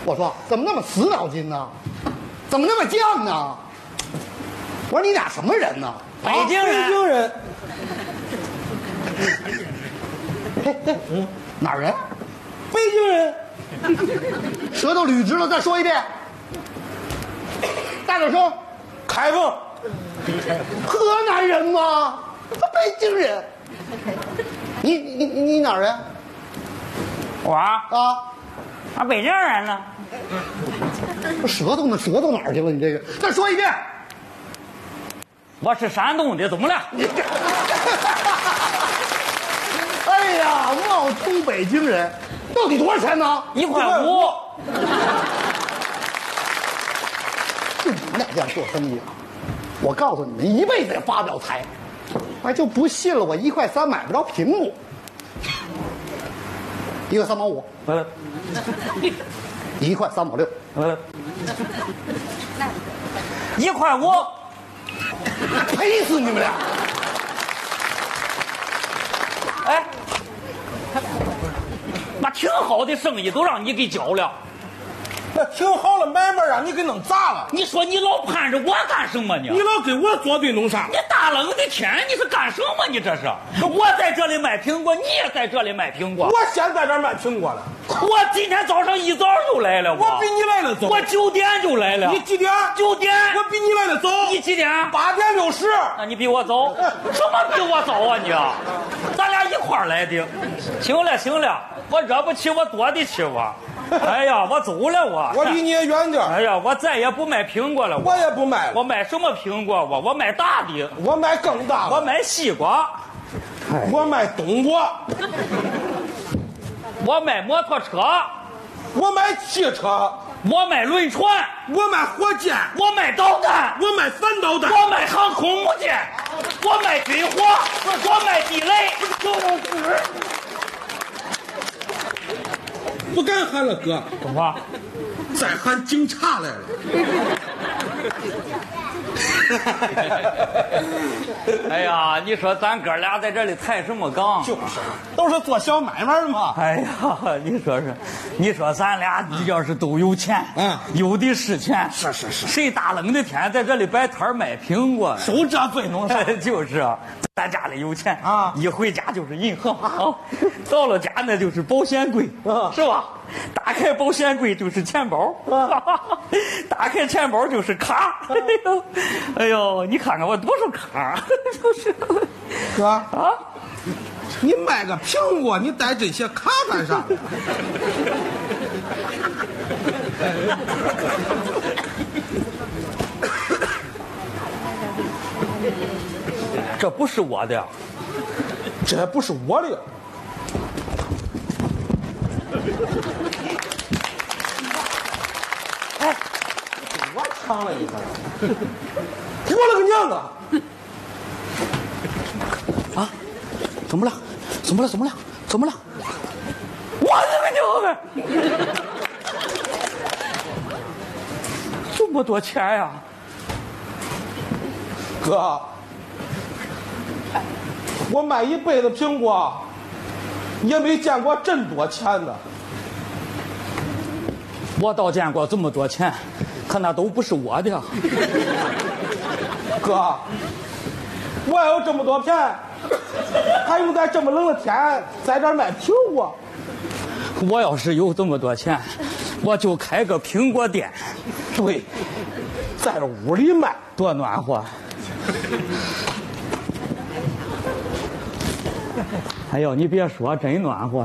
我说怎么那么死脑筋呢？怎么那么犟呢？我说你俩什么人呢？ 北京人， 北京人， 嘿，哪儿人？ 北京人， 舌头捋直了，再说一遍。大点声。 开封， 河南人吗？北京人。你哪儿人？ 我啊， 北京人呢。 舌头呢？舌头哪儿去了？你这个，再说一遍。 我是山东的，怎么了？ 哎呀，冒充北京人，到底多少钱呢 1.5块。 就你们俩这样做生意，我告诉你们，一辈子也发不了财。哎，就不信了，我1.3块买不着苹果，一个3毛5，1块3毛6， 1.5块， 赔死你们俩！ 哎，那挺好的生意都让你给搅了。 那挺好了，买卖让你给弄砸了。 你说你老盼着我干什么呢？ 你老给我做对弄啥？ 你大冷的天，你是干什么？你这是？我在这里卖苹果，你也在这里卖苹果。 我先在这儿卖苹果了。 我今天早上一早就来了。 我比你来的早。 我9点就来了。 你几点 ？9点。 我比你来的早。 你几点 ？8点60。 那你比我早？什么比我早啊你？咱俩一块儿来的。行了，我惹不起，我躲得起我。哎呀，我走了我。 我离你也远点。 哎呀，我再也不卖苹果了。 我也不卖了。 我卖什么苹果？我卖大的。 我卖更大的。 我卖西瓜。 我卖冬瓜。 我卖摩托车。 我卖汽车。 我卖轮船。 我卖火箭。 我卖导弹。 我卖反导弹。 我卖航空母舰。我卖军火。我卖地雷。 不敢喊了，哥。 怎么？ 再喊警察来了。 哎呀，你说咱哥俩在这里抬什么杠？ 就是，都是做小买卖的嘛。 哎呀，你说咱俩要是都有钱，有的是钱， 是， 谁大冷的天在这里摆摊卖苹果， 收这费弄啥？ 就是，咱家里有钱啊， 一回家就是银行啊，到了家那就是保险柜，是吧？打开保险柜就是钱包，打开钱包就是卡。哎呦，你看看我多少卡，就是。 哥啊，你卖个苹果，你带这些卡干啥？ 这不是我的， 这不是我的。 哎， 我抢了一个，我了个娘啊！ 啊，怎么了？我的个娘呗！这么多钱呀， 哥，我卖一辈子苹果，也没见过这么多钱的。 我倒见过这么多钱，可那都不是我的。 哥，我要有这么多钱，还用在这么冷的天在这儿卖苹果？ 我要是有这么多钱，我就开个苹果店。 对，在屋里卖， 多暖和。哎呦，你别说，真暖和。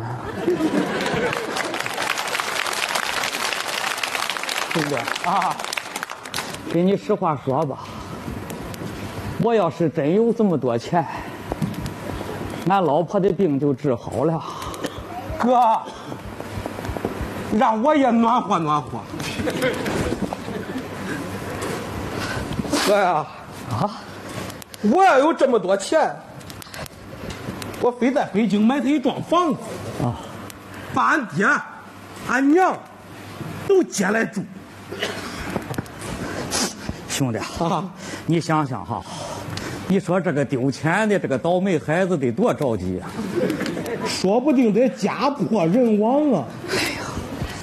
兄弟啊，跟你实话说吧，我要是真有这么多钱，俺老婆的病就治好了。 哥，让我也暖和暖和。哥呀，我要有这么多钱，我非在北京买他一幢房子啊， 把俺爹、俺娘都接来住。 兄弟啊，你想想哈，你说这个丢钱的这个倒霉孩子得多着急啊！ 说不定得家破人亡啊！